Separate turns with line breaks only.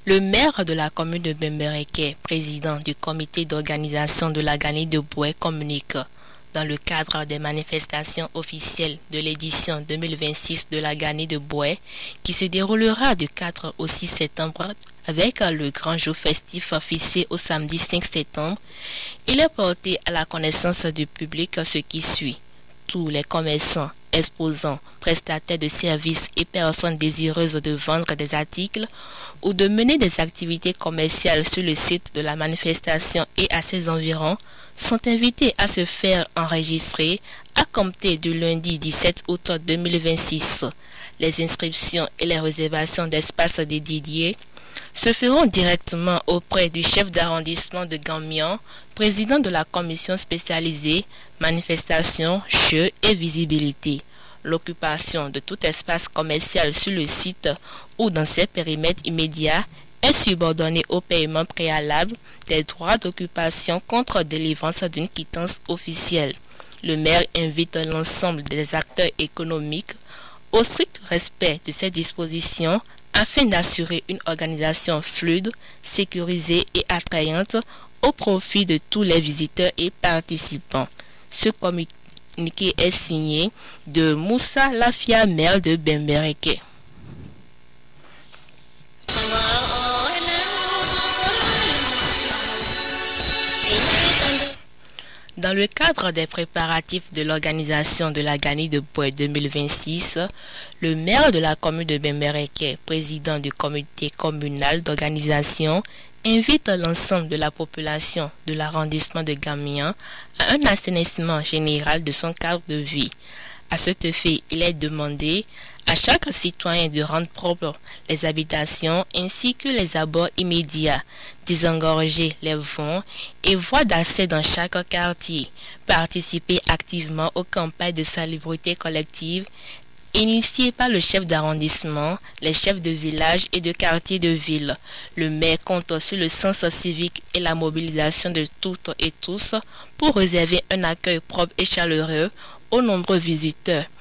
Le maire de la commune de Bembereke, président du comité d'organisation de la Gani de Boué, communique dans le cadre des manifestations officielles de l'édition 2026 de la Gani de Boué qui se déroulera du 4 au 6 septembre avec le grand jour festif fixé au samedi 5 septembre. Il est porté à la connaissance du public ce qui suit. Tous les commerçants, exposants, prestataires de services et personnes désireuses de vendre des articles ou de mener des activités commerciales sur le site de la manifestation et à ses environs sont invités à se faire enregistrer à compter du lundi 17 août 2026. Les inscriptions et les réservations d'espaces dédiés se feront directement auprès du chef d'arrondissement de Gamian, président de la commission spécialisée manifestation, jeux et visibilité. L'occupation de tout espace commercial sur le site ou dans ses périmètres immédiats est subordonnée au paiement préalable des droits d'occupation contre délivrance d'une quittance officielle. Le maire invite l'ensemble des acteurs économiques au strict respect de ces dispositions afin d'assurer une organisation fluide, sécurisée et attrayante au profit de tous les visiteurs et participants. Ce communiqué est signé de Moussa Lafia, maire de Bembereke. Dans le cadre des préparatifs de l'organisation de la Gani de Boué 2026, le maire de la commune de Bembereke, président du comité communal d'organisation, invite l'ensemble de la population de l'arrondissement de Gamian à un assainissement général de son cadre de vie. À cet effet, il est demandé à chaque citoyen de rendre propre les habitations ainsi que les abords immédiats, désengorger les voies et voies d'accès dans chaque quartier, participer activement aux campagnes de salubrité collective initiées par le chef d'arrondissement, les chefs de village et de quartier de ville. Le maire compte sur le sens civique et la mobilisation de toutes et tous pour réserver un accueil propre et chaleureux aux nombreux visiteurs.